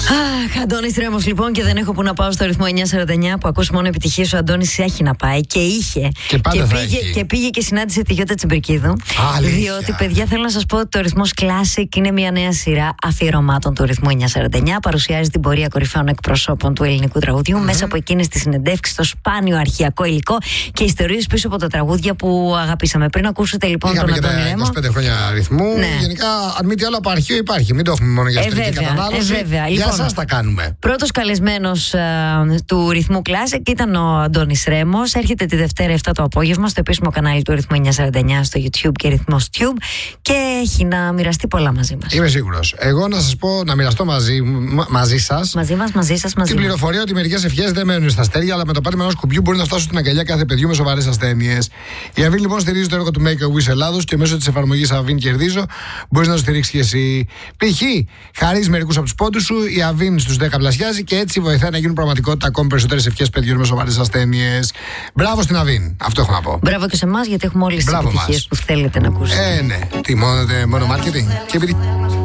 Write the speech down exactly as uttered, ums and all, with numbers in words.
Αχ, Αντώνης Ρέμος λοιπόν, και δεν έχω που να πάω στο ρυθμό εννιακόσια σαράντα εννιά που ακούς μόνο επιτυχίες. Ο Αντώνης έχει να πάει και είχε. Και πάντα και θα πήγε, έχει. και πήγε και συνάντησε τη Γιώτα Τσιμπρικίδου. Αλήθεια. Διότι, παιδιά, θέλω να σας πω ότι το Ρυθμός Classic είναι μια νέα σειρά αφιερωμάτων του ρυθμού εννιακόσια σαράντα εννιά. Παρουσιάζει την πορεία κορυφαίων εκπροσώπων του ελληνικού τραγουδιού mm-hmm. μέσα από εκείνες τις συνεντεύξεις, το σπάνιο αρχαιακό υλικό και ιστορίες πίσω από τα τραγούδια που αγαπήσαμε. Πριν ακούσετε λοιπόν Είχαμε τον Αντώνη Ρέμο. είκοσι πέντε χρόνια ρυθμού. Ναι. Γενικά, αν μη τι άλλο από αρχείο υπάρχει. Μην το έχουμε μόνο για εσωτερική βέβαια, κατανάλωση. ε, βέβαια. Για Λοιπόν, εσάς τα κάνουμε. Πρώτος καλεσμένος α, του Ρυθμού Classic ήταν ο Αντώνης Ρέμος. Έρχεται τη Δευτέρα επτά το απόγευμα στο επίσημο κανάλι του Ρυθμού εννιακόσια σαράντα εννιά στο YouTube και Ρυθμός Tube, και έχει να μοιραστεί πολλά μαζί μας. Είμαι σίγουρος. Εγώ να σας πω, να μοιραστώ μαζί, μα, μαζί σας Μαζί μας, μαζί σας, μαζί την μας. πληροφορία ότι μερικές ευχές δεν μένουν στα αστέρια, αλλά με το πάτημα ενός κουμπιού μπορεί να φτάσουν στην αγκαλιά κάθε παιδιού με σοβαρές ασθένειες. Η Avin λοιπόν στηρίζει το έργο του Make a Wish Ελλάδος και μέσω της εφαρμογής Avin Κερδίζω μπορείς να το στηρίξεις και εσύ. Π.χ. χαρίζεις μερικούς από τους πόντους σου, η Avin στους δέκα πλασιάζει και έτσι βοηθάει να γίνουν πραγματικότητα ακόμη περισσότερες ευχές παιδιών με σοβαρές ασθένειες. Μπράβο στην Avin. Αυτό έχω να πω. Μπράβο και σε εμάς, γιατί έχουμε όλες τις επιτυχίες που θέλετε να ακούσετε. Ε, ναι. Τι, μόνο, μόνο marketing. Και επειδή